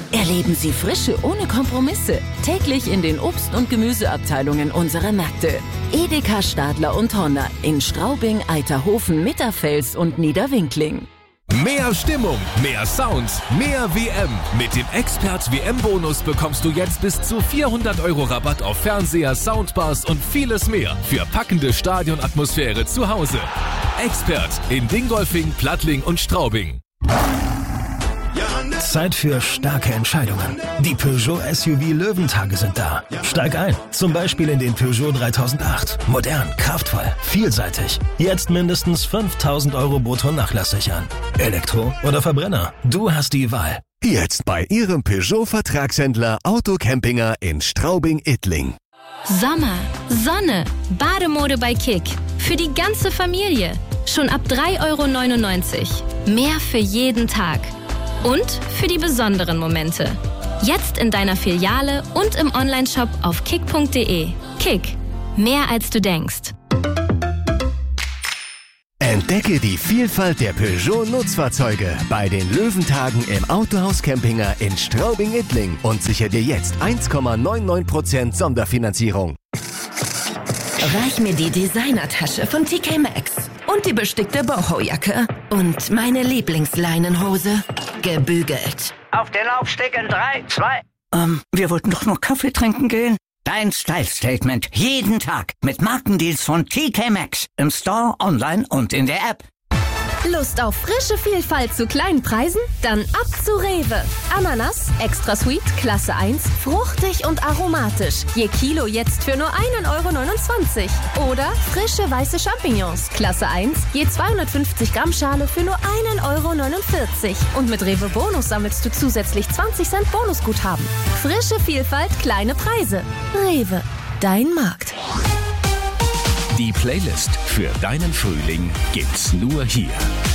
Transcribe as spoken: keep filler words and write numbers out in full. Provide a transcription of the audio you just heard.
Erleben Sie Frische ohne Kompromisse. Täglich in den Obst- und Gemüseabteilungen unserer Märkte. Edeka, Stadler und Honda in Straubing, Eiterhofen, Mitterfels und Niederwinkling. Mehr Stimmung, mehr Sounds, mehr W M. Mit dem Expert W M-Bonus bekommst du jetzt bis zu vierhundert Euro Rabatt auf Fernseher, Soundbars und vieles mehr für packende Stadionatmosphäre zu Hause. Expert in Dingolfing, Plattling und Straubing. Zeit für starke Entscheidungen. Die Peugeot S U V Löwentage sind da. Steig ein, zum Beispiel in den Peugeot dreitausendacht. Modern, kraftvoll, vielseitig. Jetzt mindestens fünftausend Euro brutto nachlasssichern. Elektro oder Verbrenner, du hast die Wahl. Jetzt bei Ihrem Peugeot-Vertragshändler Autocampinger in Straubing-Ittling. Sommer, Sonne, Bademode bei Kick. Für die ganze Familie. Schon ab drei Euro neunundneunzig. Mehr für jeden Tag. Und für die besonderen Momente. Jetzt in deiner Filiale und im Onlineshop auf kick punkt de. Kick. Mehr als du denkst. Entdecke die Vielfalt der Peugeot-Nutzfahrzeuge bei den Löwentagen im Autohaus Campinger in Straubing-Ittling und sichere dir jetzt eins Komma neunundneunzig Prozent Sonderfinanzierung. Reich mir die Designertasche von T K Maxx und die bestickte Boho-Jacke und meine Lieblingsleinenhose, gebügelt. Auf den Laufsteg in drei, zwei. Ähm, wir wollten doch nur Kaffee trinken gehen. Dein Style-Statement jeden Tag mit Markendeals von T K Maxx im Store, online und in der App. Lust auf frische Vielfalt zu kleinen Preisen? Dann ab zu Rewe. Ananas, extra sweet, Klasse eins, fruchtig und aromatisch. Je Kilo jetzt für nur ein Euro neunundzwanzig. Oder frische weiße Champignons, Klasse eins, je zweihundertfünfzig Gramm Schale für nur ein Euro neunundvierzig. Und mit Rewe Bonus sammelst du zusätzlich zwanzig Cent Bonusguthaben. Frische Vielfalt, kleine Preise. Rewe, dein Markt. Die Playlist für deinen Frühling gibt's nur hier.